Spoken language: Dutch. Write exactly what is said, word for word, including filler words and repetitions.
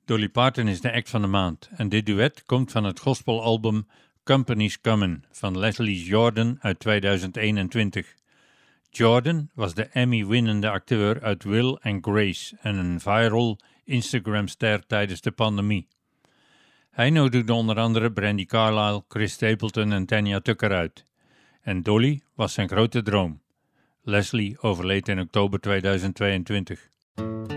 Dolly Parton is de act van de maand en dit duet komt van het gospelalbum Company's Comin' van Leslie Jordan uit tweeduizend eenentwintig. Jordan was de Emmy-winnende acteur uit Will and Grace en een viral Instagram-ster tijdens de pandemie. Hij nodigde onder andere Brandi Carlile, Chris Stapleton en Tanya Tucker uit. En Dolly was zijn grote droom. Leslie overleed in oktober tweeduizend tweeëntwintig.